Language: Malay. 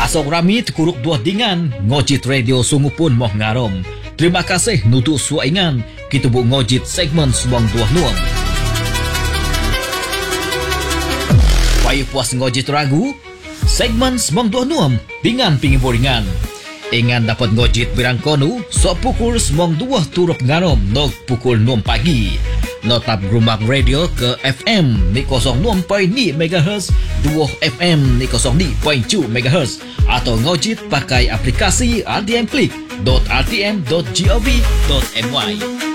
Asok rami terkuruk dua dengan ngojit radio sungguh pun moh ngarom. Terima kasih nutuk suaingan kita bu ngojit segmen semong dua nuam. Payah puas ngojit ragu segmen semong dua nuam dengan pingiboringan. Ingan dapat ngojit birangkonu so pukul semong dua turut ngarom nog pukul 6 pagi. Notap Rumah Radio ke FM ni 06.2 MHz, 2 FM ni 02.2 MHz atau ngojit pakai aplikasi RTM Click.rtm.gov.my.